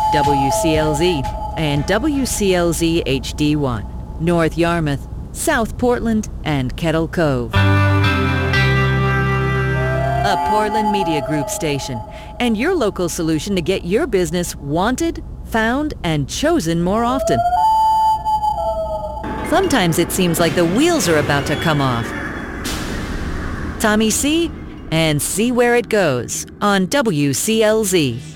WCLZ, and WCLZ HD1, North Yarmouth, South Portland, and Kettle Cove. A Portland Media Group station, and your local solution to get your business wanted, found, and chosen more often. Sometimes it seems like the wheels are about to come off. Tommy C. and See Where It Goes on WCLZ.